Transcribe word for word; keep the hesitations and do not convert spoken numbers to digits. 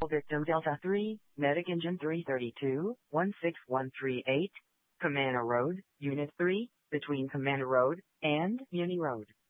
Victim Delta three, Medic Engine three thirty-two, one six one three eight, Commander Road, Unit three, between Commander Road and Muni Road.